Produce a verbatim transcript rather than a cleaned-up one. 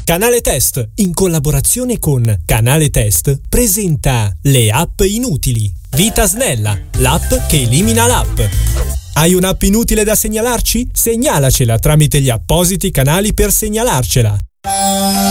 Canale Test, in collaborazione con Canale Test, presenta le app inutili. Vita Snella, l'app che elimina l'app. Hai un'app inutile da segnalarci? Segnalacela tramite gli appositi canali per segnalarcela.